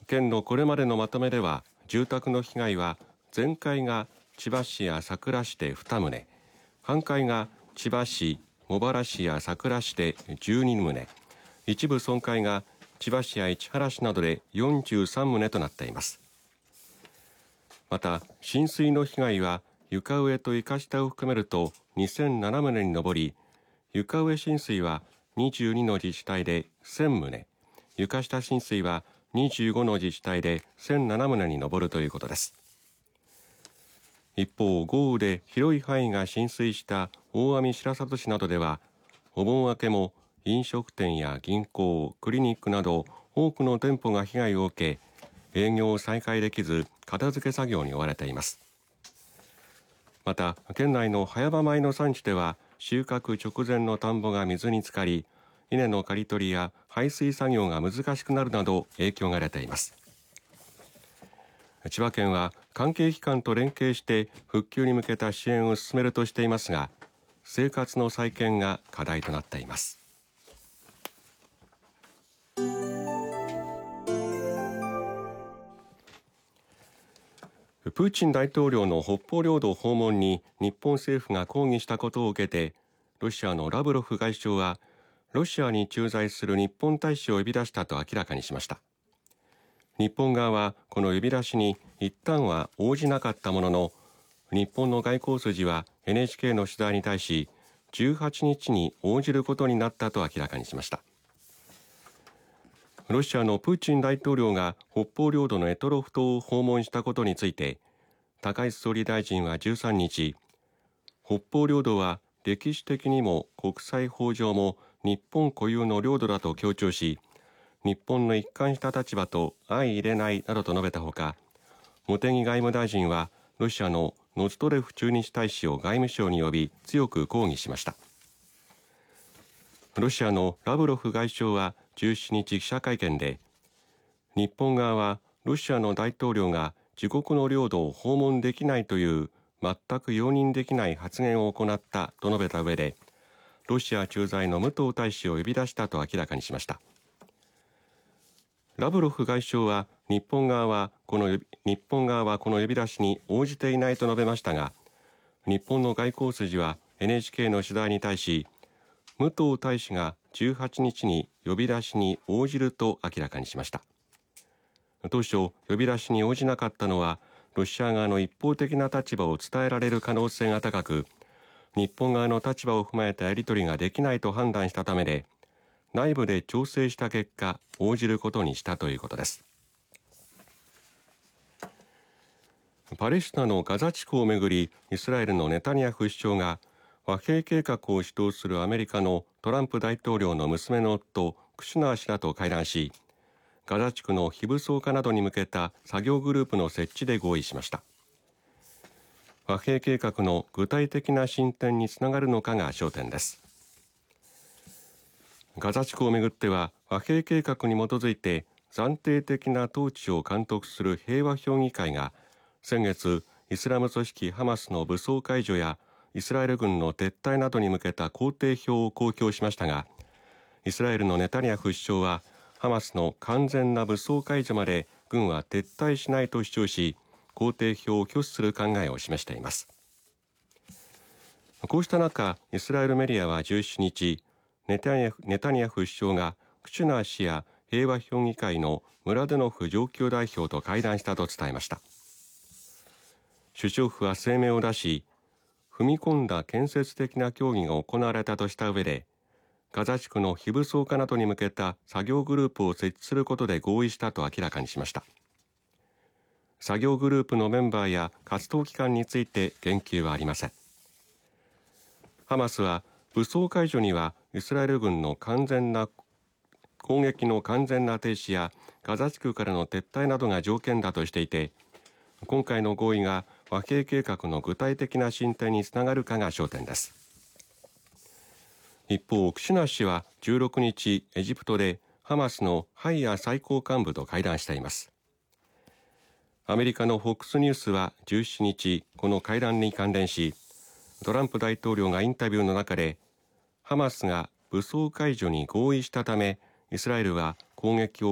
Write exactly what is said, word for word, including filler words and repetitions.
県のこれまでのまとめでは、住宅の被害は全壊が千葉市や佐倉市でにとう、半壊が千葉市、茂原市や佐倉市でじゅうにとう、一部損壊が千葉市や市原市などでよんじゅうさんとうとなっています。また浸水の被害は床上と床下を含めるとにせんななとうに上り、床上浸水はにじゅうにの自治体でせんとう、床下浸水はにじゅうごの自治体でせんななとうに上るということです。一方、豪雨で広い範囲が浸水した大網白里市などでは、お盆明けも飲食店や銀行、クリニックなど多くの店舗が被害を受け、営業を再開できず片付け作業に追われています。また県内の早場米の産地では収穫直前の田んぼが水に浸かり、稲の刈り取りや排水作業が難しくなるなど影響が出ています。千葉県は関係機関と連携して復旧に向けた支援を進めるとしていますが、生活の再建が課題となっています。プーチン大統領の北方領土訪問に日本政府が抗議したことを受けて、ロシアのラブロフ外相はロシアに駐在する日本大使を呼び出したと明らかにしました。日本側はこの呼び出しに一旦は応じなかったものの、日本の外交筋は エヌエイチケー の取材に対しじゅうはちにちに応じることになったと明らかにしました。ロシアのプーチン大統領が北方領土の択捉島を訪問したことについて、高市総理大臣はじゅうさんにち、北方領土は歴史的にも国際法上も日本固有の領土だと強調し、日本の一貫した立場と相入れないなどと述べたほか、茂木外務大臣はロシアのノズトレフ駐日大使を外務省に呼び強く抗議しました。ロシアのラブロフ外相はじゅうしちにち記者会見で、日本側はロシアの大統領が自国の領土を訪問できないという全く容認できない発言を行ったと述べた上で、ロシア駐在の武藤大使を呼び出したと明らかにしました。ラブロフ外相は日本側はこの日本側はこの呼び出しに応じていないと述べましたが、日本の外交筋は エヌエイチケー の取材に対し、武藤大使がじゅうはちにちに呼び出しに応じると明らかにしました。当初呼び出しに応じなかったのはロシア側の一方的な立場を伝えられる可能性が高く、日本側の立場を踏まえたやり取りができないと判断したためで、内部で調整した結果応じることにしたということです。パレスチナのガザ地区をめぐり、イスラエルのネタニヤフ首相が和平計画を主導するアメリカのトランプ大統領の娘の夫クシュナー氏らと会談し、ガザ地区の非武装化などに向けた作業グループの設置で合意しました。和平計画の具体的な進展につながるのかが焦点です。ガザ地区をめぐっては和平計画に基づいて暫定的な統治を監督する平和評議会が先月、イスラム組織ハマスの武装解除やイスラエル軍の撤退などに向けた工程表を公表しましたが、イスラエルのネタニヤフ首相はハマスの完全な武装解除まで軍は撤退しないと主張し、工程表を拒否する考えを示しています。こうした中、イスラエルメディアはじゅうしちにち、ネタニヤフ、ネタニヤフ首相がクチュナー氏や平和評議会のムラデノフ上級代表と会談したと伝えました。首相府は声明を出し、踏み込んだ建設的な協議が行われたとした上で、ガザ地区の非武装化などに向けた作業グループを設置することで合意したと明らかにしました。作業グループのメンバーや活動期間について言及はありません。ハマスは武装解除にはイスラエル軍の完全な攻撃の完全な停止やガザ地区からの撤退などが条件だとしていて、今回の合意が和平計画の具体的な進展につながるかが焦点です。一方、クシュナ氏はじゅうろくにちエジプトでハマスのハイヤー最高幹部と会談しています。アメリカの フォックス ニュースはじゅうしちにちこの会談に関連し、トランプ大統領がインタビューの中で、ハマスが武装解除に合意したためイスラエルは攻撃を